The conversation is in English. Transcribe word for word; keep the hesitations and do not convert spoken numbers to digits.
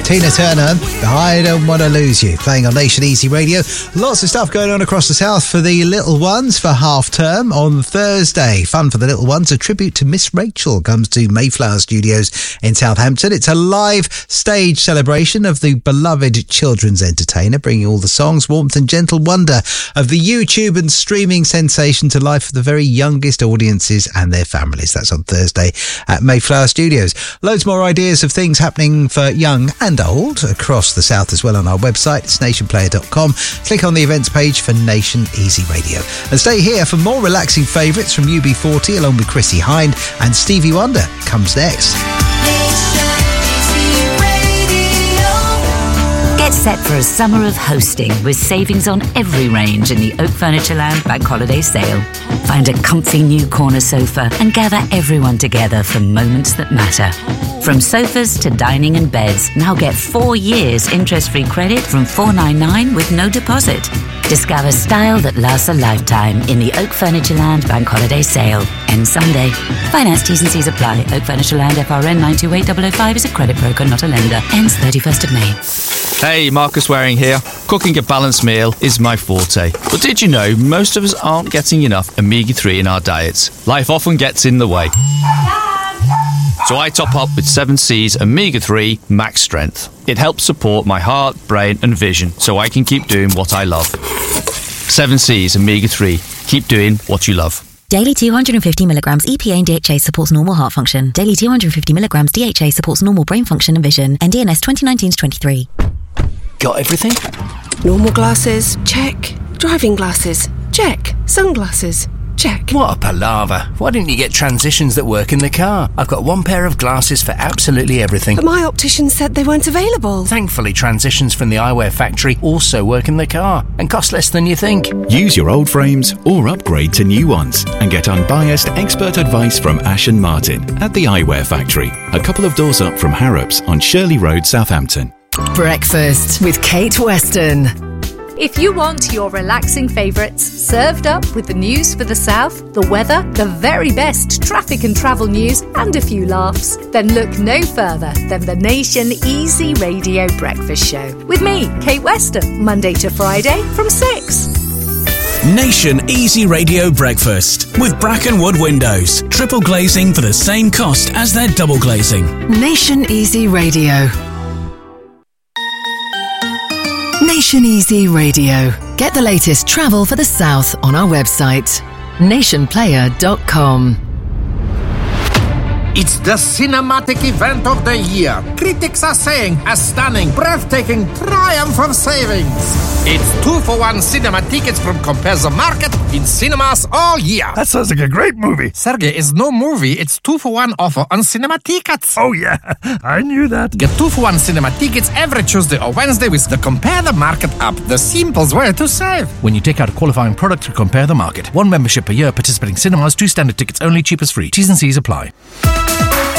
Tina Turner, I Don't Want to Lose You, playing on Nation Easy Radio. Lots of stuff going on across the south for the little ones for half term on Thursday. Fun for the little ones. A tribute to Miss Rachel comes to Mayflower Studios in Southampton. It's a live stage celebration of the beloved children's entertainer, bringing all the songs, warmth and gentle wonder of the YouTube and streaming sensation to life for the very youngest audiences and their families. That's on Thursday at Mayflower Studios. Loads more ideas of things happening for young and old across the south as well on our website. It's nation player dot com. Click on the events page for Nation Easy Radio. And stay here for more relaxing favourites from U B forty along with Chrissy Hynde, and Stevie Wonder comes next. Get set for a summer of hosting with savings on every range in the Oak Furnitureland Bank Holiday Sale. Find a comfy new corner sofa and gather everyone together for moments that matter. From sofas to dining and beds, now get four years interest-free credit from four ninety-nine with no deposit. Discover style that lasts a lifetime in the Oak Furnitureland Bank Holiday Sale. Ends Sunday. Finance T's and C's apply. Oak Furnitureland F R N nine two eight zero zero five is a credit broker, not a lender. Ends thirty-first of May. Hey, Marcus Waring here. Cooking a balanced meal is my forte. But did you know most of us aren't getting enough omega three in our diets? Life often gets in the way. So I top up with seven C's Omega three Max Strength. It helps support my heart, brain and vision so I can keep doing what I love. seven C's Omega three. Keep doing what you love. Daily two hundred fifty milligrams E P A and D H A supports normal heart function. Daily two hundred fifty milligrams D H A supports normal brain function and vision. N D N S twenty nineteen to twenty-three. Got everything? Normal glasses? Check. Driving glasses? Check. Sunglasses? Check. What a palaver. Why didn't you get transitions that work in the car? I've got one pair of glasses for absolutely everything. But my optician said they weren't available. Thankfully, transitions from the Eyewear Factory also work in the car and cost less than you think. Use your old frames or upgrade to new ones and get unbiased expert advice from Ash and Martin at the Eyewear Factory, a couple of doors up from Harrops on Shirley Road, Southampton. Breakfast with Kate Weston. If you want your relaxing favourites served up with the news for the south, the weather, the very best traffic and travel news, and a few laughs, then look no further than the Nation Easy Radio Breakfast Show. With me, Kate Weston, Monday to Friday from six. Nation Easy Radio Breakfast with Brackenwood Windows. Triple glazing for the same cost as their double glazing. Nation Easy Radio. Nation Easy Radio. Get the latest travel for the south on our website, nation player dot com. It's the cinematic event of the year. Critics are saying a stunning, breathtaking triumph of savings. It's two for one cinema tickets from Compare the Market in cinemas all year. That sounds like a great movie. Sergey, it's no movie. It's two for one offer on cinema tickets. Oh yeah, I knew that. Get two for one cinema tickets every Tuesday or Wednesday with the Compare the Market app. The simplest way to save. When you take out a qualifying product to Compare the Market. One membership per year, participating cinemas, two standard tickets only, cheapest free. T's and C's apply.